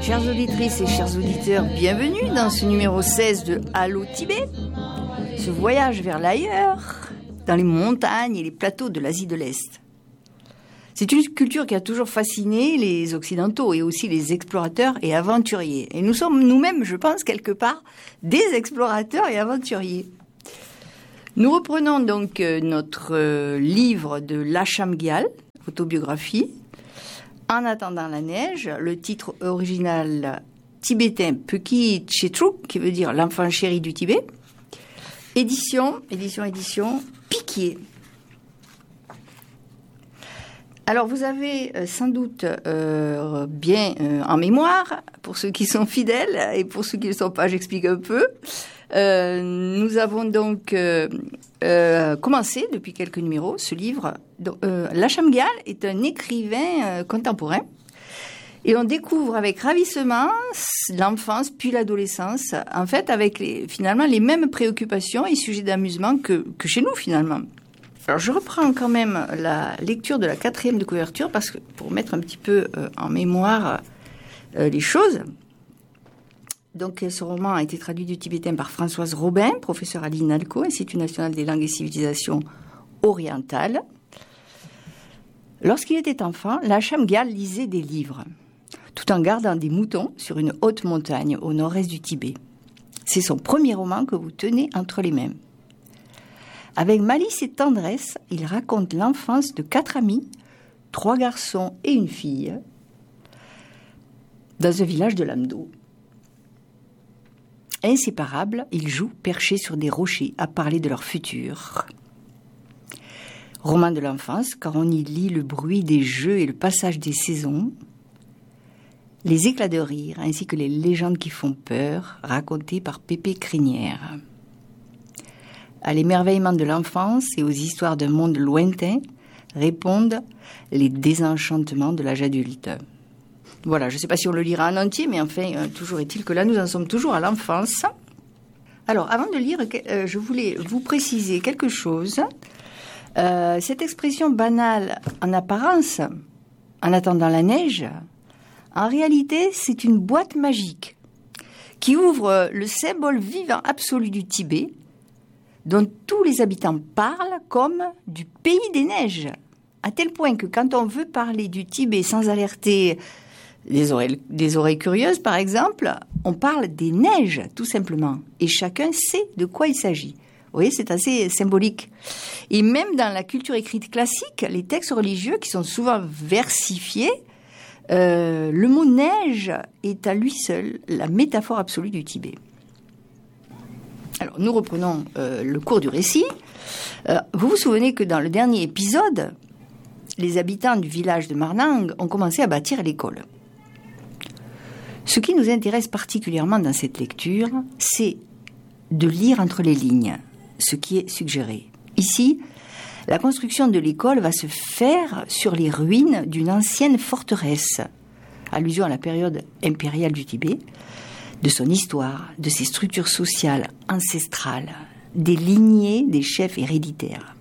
Chères auditrices et chers auditeurs, bienvenue dans ce numéro 16 de Allô Tibet. Ce voyage vers l'ailleurs, dans les montagnes et les plateaux de l'Asie de l'Est. C'est une culture qui a toujours fasciné les Occidentaux et aussi les explorateurs et aventuriers. Et nous sommes nous-mêmes, je pense, quelque part, des explorateurs et aventuriers. Nous reprenons donc notre livre de Lhasham Gyal, autobiographie, En attendant la neige, le titre original tibétain Peki Chetruk, qui veut dire l'enfant chéri du Tibet. Édition, Piquier. Alors vous avez sans doute bien en mémoire, pour ceux qui sont fidèles et pour ceux qui ne le sont pas, j'explique un peu. Nous avons donc commencé depuis quelques numéros ce livre. Lhasham Gyal est un écrivain contemporain et on découvre avec ravissement l'enfance puis l'adolescence, en fait avec finalement les mêmes préoccupations et sujets d'amusement que chez nous finalement. Alors je reprends quand même la lecture de la 4e de couverture parce que pour mettre un petit peu en mémoire les choses. Donc, ce roman a été traduit du tibétain par Françoise Robin, professeure à l'INALCO, Institut national des langues et civilisations orientales. Lorsqu'il était enfant, Lhasham Gyal lisait des livres, tout en gardant des moutons sur une haute montagne au nord-est du Tibet. C'est son premier roman que vous tenez entre les mains. Avec malice et tendresse, il raconte l'enfance de 4 amis, 3 garçons et une fille, dans un village de l'Amdo. Inséparables, ils jouent perchés sur des rochers à parler de leur futur. Roman de l'enfance, car on y lit le bruit des jeux et le passage des saisons, les éclats de rire ainsi que les légendes qui font peur, racontées par Pépé Crinière. À l'émerveillement de l'enfance et aux histoires d'un monde lointain répondent les désenchantements de l'âge adulte. Voilà, je ne sais pas si on le lira en entier, mais enfin, toujours est-il que là, nous en sommes toujours à l'enfance. Alors, avant de lire, je voulais vous préciser quelque chose. Cette expression banale en apparence, en attendant la neige, en réalité, c'est une boîte magique qui ouvre le symbole vivant absolu du Tibet, dont tous les habitants parlent comme du pays des neiges, à tel point que quand on veut parler du Tibet sans alerter des oreilles curieuses, par exemple, on parle des neiges, tout simplement. Et chacun sait de quoi il s'agit. Vous voyez, c'est assez symbolique. Et même dans la culture écrite classique, les textes religieux, qui sont souvent versifiés, le mot neige est à lui seul la métaphore absolue du Tibet. Alors, nous reprenons le cours du récit. Vous vous souvenez que dans le dernier épisode, les habitants du village de Marnang ont commencé à bâtir l'école. Ce qui nous intéresse particulièrement dans cette lecture, c'est de lire entre les lignes ce qui est suggéré. Ici, la construction de l'école va se faire sur les ruines d'une ancienne forteresse, allusion à la période impériale du Tibet, de son histoire, de ses structures sociales ancestrales, des lignées des chefs héréditaires.